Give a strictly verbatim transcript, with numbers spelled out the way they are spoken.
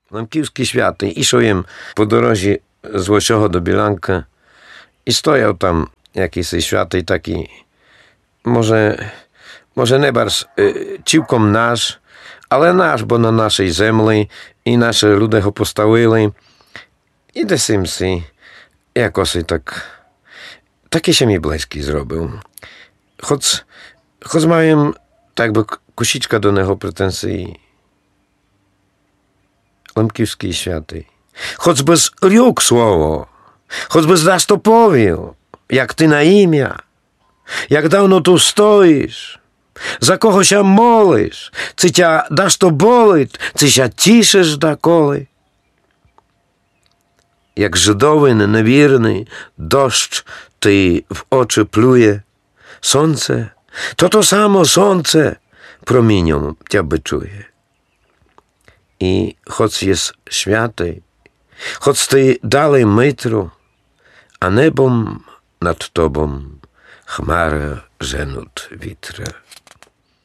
Лемківський святий, ішов їм по дорозі з Лосього до Біланка, і стояв там якийсь святий такий, може, може не барз е, цілком наш, але наш, бо на нашій землі, і наші люди його поставили. І десь їм си, якось так, такий ще мій близький зробив. Хоч, хоч маю, так би, кусічка до нього претензії. Лемківський святий. Хоч би рюк слово, хоч би здасть то повів, як ти на ім'я, як давно tu стоїш, за кого ся молиш, чи тя даш то болить, чи ся тішиш доколи. Jak Żydowy niewierny deszcz ty w oczy pluje, słońce, to to samo słońce promieniom cię byczuje. I choć jest święty, choć ty dalej mytro, a nebom nad tobą chmara żenut witra.